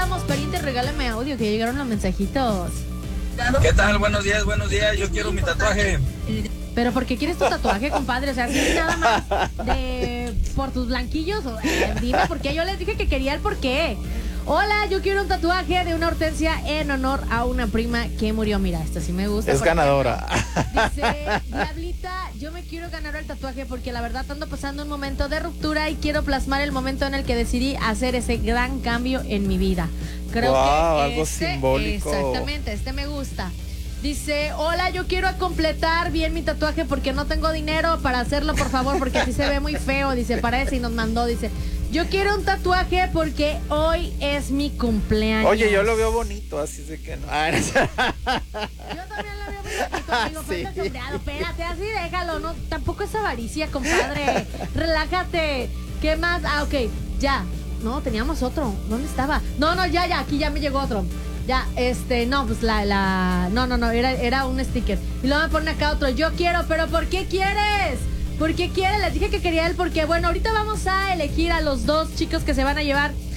estábamos, pariente, regálame audio, que ya llegaron los mensajitos. ¿Qué tal? Buenos días, yo quiero mi tatuaje. Pero ¿por qué quieres tu tatuaje, compadre? O sea, si nada más por tus blanquillos. Dime por qué. Yo les dije que quería el por qué. Hola, yo quiero un tatuaje de una hortensia en honor a una prima que murió. Mira, esto sí me gusta. Es ganadora. Dice, Diablita, yo me quiero ganar el tatuaje porque la verdad ando pasando un momento de ruptura y quiero plasmar el momento en el que decidí hacer ese gran cambio en mi vida. Creo que algo simbólico. Exactamente, me gusta. Dice, hola, yo quiero completar bien mi tatuaje porque no tengo dinero para hacerlo, por favor, porque así se ve muy feo. Dice, parece, y nos mandó, dice, yo quiero un tatuaje porque hoy es mi cumpleaños. Oye, yo lo veo bonito, así de que no. Yo también lo veo bonito, amigo, Sí. falta sombreado. Espérate, así déjalo, no, tampoco es avaricia, compadre. Relájate. ¿Qué más? Ah, ok, ya. No, teníamos otro. ¿Dónde estaba? No, ya, aquí ya me llegó otro. Ya, no, pues no, era un sticker. Y luego me pone acá otro, yo quiero, pero ¿por qué quieres? ¿Por qué quieres? Les dije que quería él porque, bueno, ahorita vamos a elegir a los dos chicos que se van a llevar